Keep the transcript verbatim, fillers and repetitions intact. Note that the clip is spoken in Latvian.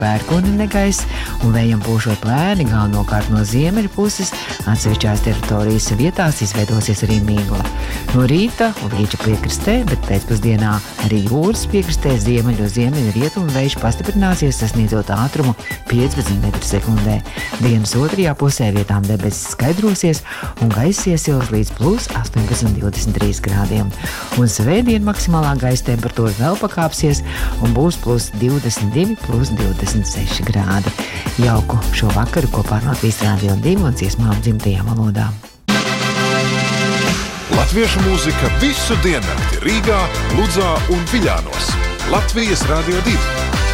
pērkona gaiss un vējam pūšot lēni, galvenokārt no ziemeļu puses, atsevišķās teritorijas vietās izveidosies arī migla. No rīta līča piekrastē, bet pēcpusdienā arī jūras piekrastē ziemeļu ziemeļu rietumu vējš pastiprināsies, sasniedzot ātrumu piecpadsmit metru sekundē. Dienas otrajā pusē vietām debesis skaidrosies un gaiss iesils līdz plus astoņpadsmit divdesmit trīs grādiem. Un svētdien maksimālā gaisa temperatūra vēl pakāpsies un būs plus divdesmit divi, plus divdesmit seši grādi. Jauku šo vakaru kopā ar Latvijas Rādio divi un dziesmām dzimtajā valodā. Latviešu mūzika visu diennakti Rīgā, Ludzā un Viļānos. Latvijas Rādio divi.